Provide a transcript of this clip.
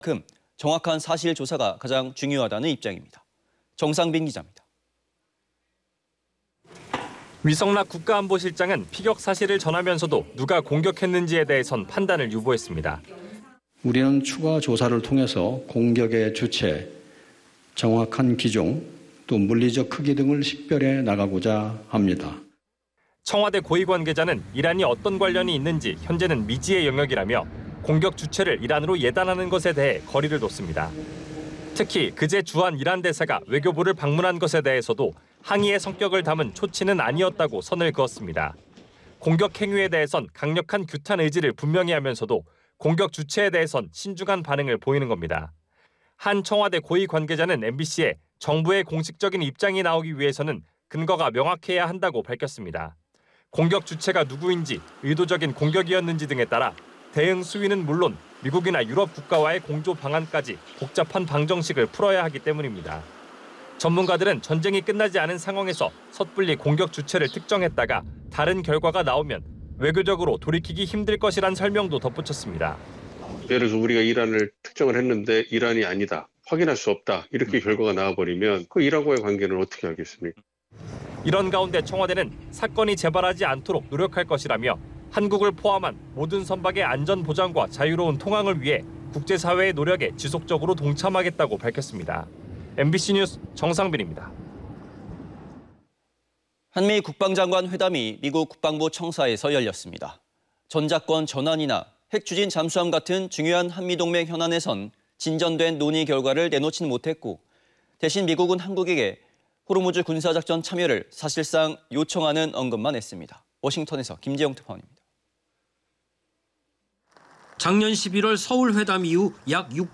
그만큼 정확한 사실 조사가 가장 중요하다는 입장입니다. 정상빈 기자입니다. 위성락 국가안보실장은 피격 사실을 전하면서도 누가 공격했는지에 대해선 판단을 유보했습니다. 우리는 추가 조사를 통해서 공격의 주체, 정확한 기종, 또 물리적 크기 등을 식별해 나가고자 합니다. 청와대 고위 관계자는 이란이 어떤 관련이 있는지 현재는 미지의 영역이라며 공격 주체를 이란으로 예단하는 것에 대해 거리를 뒀습니다. 특히 그제 주한 이란 대사가 외교부를 방문한 것에 대해서도 항의의 성격을 담은 초치는 아니었다고 선을 그었습니다. 공격 행위에 대해선 강력한 규탄 의지를 분명히 하면서도 공격 주체에 대해선 신중한 반응을 보이는 겁니다. 한 청와대 고위 관계자는 MBC에 정부의 공식적인 입장이 나오기 위해서는 근거가 명확해야 한다고 밝혔습니다. 공격 주체가 누구인지, 의도적인 공격이었는지 등에 따라 대응 수위는 물론 미국이나 유럽 국가와의 공조 방안까지 복잡한 방정식을 풀어야 하기 때문입니다. 전문가들은 전쟁이 끝나지 않은 상황에서 섣불리 공격 주체를 특정했다가 다른 결과가 나오면 외교적으로 돌이키기 힘들 것이란 설명도 덧붙였습니다. 예를 들어서 우리가 이란을 특정을 했는데 이란이 아니다, 확인할 수 없다, 이렇게 결과가 나와버리면 그 이란과의 관계는 어떻게 하겠습니까? 이런 가운데 청와대는 사건이 재발하지 않도록 노력할 것이라며 한국을 포함한 모든 선박의 안전 보장과 자유로운 통항을 위해 국제사회의 노력에 지속적으로 동참하겠다고 밝혔습니다. MBC 뉴스 정상빈입니다. 한미 국방장관 회담이 미국 국방부 청사에서 열렸습니다. 전작권 전환이나 핵 추진 잠수함 같은 중요한 한미동맹 현안에선 진전된 논의 결과를 내놓지는 못했고 대신 미국은 한국에게 호르무즈 군사작전 참여를 사실상 요청하는 언급만 했습니다. 워싱턴에서 김재영 특파원입니다. 작년 11월 서울 회담 이후 약 6개월